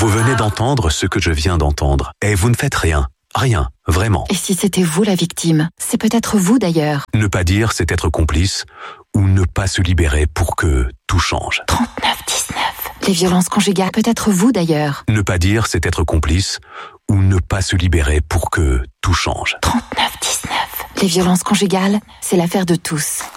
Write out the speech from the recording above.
Vous venez d'entendre ce que je viens d'entendre. Et vous ne faites rien. Rien, vraiment. Et si c'était vous la victime? C'est peut-être vous d'ailleurs. Ne pas dire, c'est être complice, ou ne pas se libérer pour que tout change. 3919. Les violences conjugales, peut-être vous d'ailleurs. Ne pas dire, c'est être complice, ou ne pas se libérer pour que tout change. 3919. Les violences conjugales, c'est l'affaire de tous.